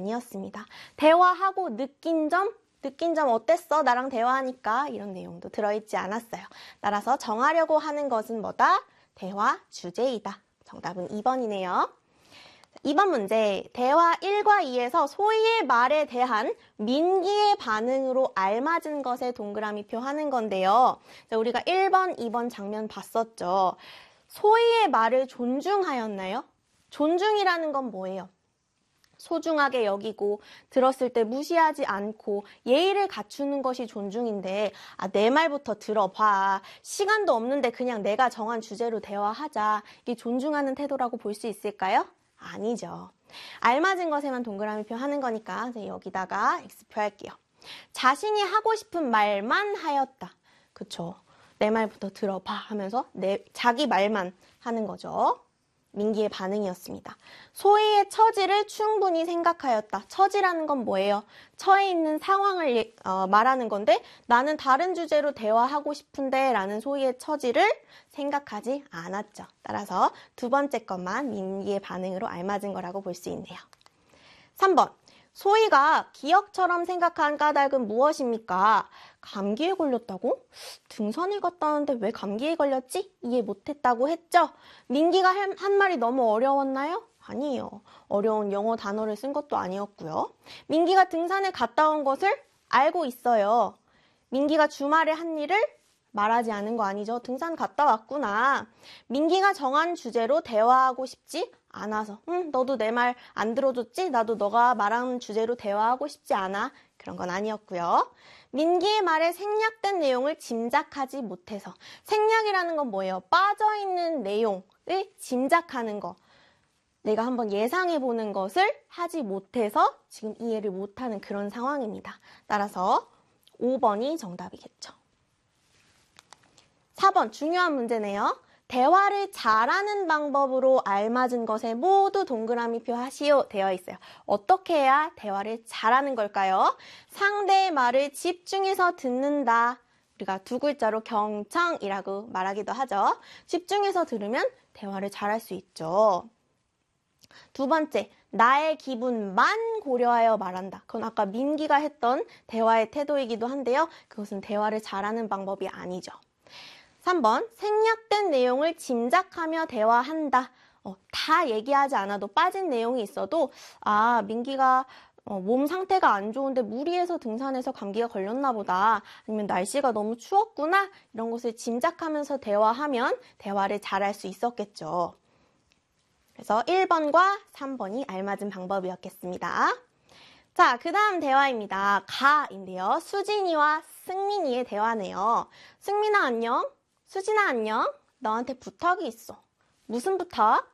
아니었습니다. 대화하고 느낀 점 어땠어? 나랑 대화하니까 이런 내용도 들어있지 않았어요. 따라서 정하려고 하는 것은 뭐다? 대화 주제이다. 정답은 2번이네요. 2번 문제, 대화 1과 2에서 소희의 말에 대한 민기의 반응으로 알맞은 것에 동그라미표 하는 건데요. 우리가 1번, 2번 장면 봤었죠. 소희의 말을 존중하였나요? 존중이라는 건 뭐예요? 소중하게 여기고 들었을 때 무시하지 않고 예의를 갖추는 것이 존중인데 내 말부터 들어봐. 시간도 없는데 그냥 내가 정한 주제로 대화하자. 이게 존중하는 태도라고 볼 수 있을까요? 아니죠. 알맞은 것에만 동그라미표 하는 거니까 여기다가 X표 할게요. 자신이 하고 싶은 말만 하였다. 그쵸? 내 말부터 들어봐 하면서 자기 말만 하는 거죠. 민기의 반응이었습니다. 소희의 처지를 충분히 생각하였다. 처지라는 건 뭐예요? 처해 있는 상황을 말하는 건데 나는 다른 주제로 대화하고 싶은데 라는 소희의 처지를 생각하지 않았죠. 따라서 두 번째 것만 민기의 반응으로 알맞은 거라고 볼 수 있네요. 3번. 소희가 기억처럼 생각한 까닭은 무엇입니까? 감기에 걸렸다고? 등산을 갔다 왔는데 왜 감기에 걸렸지? 이해 못했다고 했죠? 민기가 한 말이 너무 어려웠나요? 아니에요. 어려운 영어 단어를 쓴 것도 아니었고요. 민기가 등산에 갔다 온 것을 알고 있어요. 민기가 주말에 한 일을 말하지 않은 거 아니죠? 등산 갔다 왔구나. 민기가 정한 주제로 대화하고 싶지 않아서 너도 내 말 안 들어줬지? 나도 너가 말한 주제로 대화하고 싶지 않아. 그런 건 아니었고요. 민기의 말에 생략된 내용을 짐작하지 못해서. 생략이라는 건 뭐예요? 빠져있는 내용을 짐작하는 거. 내가 한번 예상해보는 것을 하지 못해서 지금 이해를 못하는 그런 상황입니다. 따라서 5번이 정답이겠죠. 4번 중요한 문제네요. 대화를 잘하는 방법으로 알맞은 것에 모두 동그라미표 하시오 되어 있어요. 어떻게 해야 대화를 잘하는 걸까요? 상대의 말을 집중해서 듣는다. 우리가 두 글자로 경청이라고 말하기도 하죠. 집중해서 들으면 대화를 잘할 수 있죠. 두 번째, 나의 기분만 고려하여 말한다. 그건 아까 민기가 했던 대화의 태도이기도 한데요. 그것은 대화를 잘하는 방법이 아니죠. 3번, 생략된 내용을 짐작하며 대화한다. 다 얘기하지 않아도 빠진 내용이 있어도 민기가 몸 상태가 안 좋은데 무리해서 등산해서 감기가 걸렸나 보다. 아니면 날씨가 너무 추웠구나. 이런 것을 짐작하면서 대화하면 대화를 잘할 수 있었겠죠. 그래서 1번과 3번이 알맞은 방법이었겠습니다. 자, 그 다음 대화입니다. 가인데요. 수진이와 승민이의 대화네요. 승민아 안녕? 수진아 안녕? 너한테 부탁이 있어. 무슨 부탁?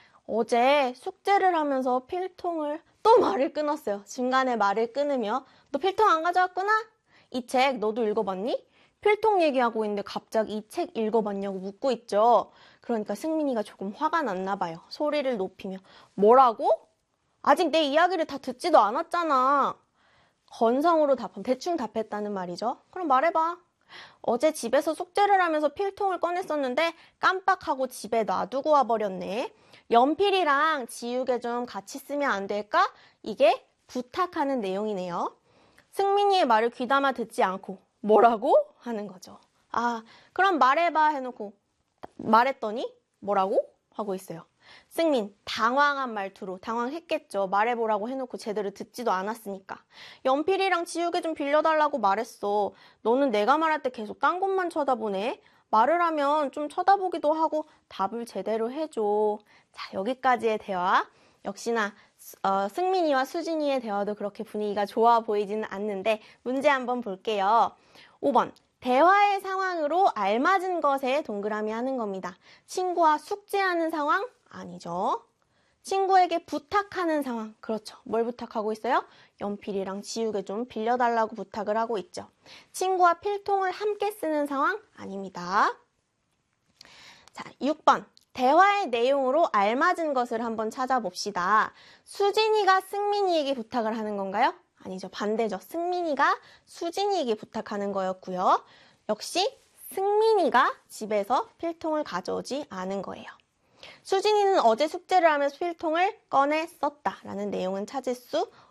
어제 숙제를 하면서 필통을 또 말을 끊었어요. 중간에 말을 끊으며 너 필통 안 가져왔구나? 이 책 너도 읽어봤니? 필통 얘기하고 있는데 갑자기 이 책 읽어봤냐고 묻고 있죠. 그러니까 승민이가 조금 화가 났나 봐요. 소리를 높이며 뭐라고? 아직 내 이야기를 다 듣지도 않았잖아. 건성으로 대충 답했다는 말이죠. 그럼 말해봐. 어제 집에서 숙제를 하면서 필통을 꺼냈었는데 깜빡하고 집에 놔두고 와버렸네. 연필이랑 지우개 좀 같이 쓰면 안 될까? 이게 부탁하는 내용이네요. 승민이의 말을 귀담아 듣지 않고 뭐라고? 하는 거죠. 그럼 말해봐 해놓고 말했더니 뭐라고? 하고 있어요. 승민, 당황한 말투로 당황했겠죠. 말해보라고 해놓고 제대로 듣지도 않았으니까. 연필이랑 지우개 좀 빌려달라고 말했어. 너는 내가 말할 때 계속 딴 곳만 쳐다보네. 말을 하면 좀 쳐다보기도 하고 답을 제대로 해줘. 자, 여기까지의 대화. 역시나 승민이와 수진이의 대화도 그렇게 분위기가 좋아 보이지는 않는데 문제 한번 볼게요. 5번. 대화의 상황으로 알맞은 것에 동그라미 하는 겁니다. 친구와 숙제하는 상황? 아니죠. 친구에게 부탁하는 상황. 그렇죠. 뭘 부탁하고 있어요? 연필이랑 지우개 좀 빌려달라고 부탁을 하고 있죠. 친구와 필통을 함께 쓰는 상황? 아닙니다. 자, 6번. 대화의 내용으로 알맞은 것을 한번 찾아봅시다. 수진이가 승민이에게 부탁을 하는 건가요? 아니죠. 반대죠. 승민이가 수진이에게 부탁하는 거였고요. 역시 승민이가 집에서 필통을 가져오지 않은 거예요. 수진이는 어제 숙제를 하면서 필통을 꺼내 썼다라는 내용은 찾을 수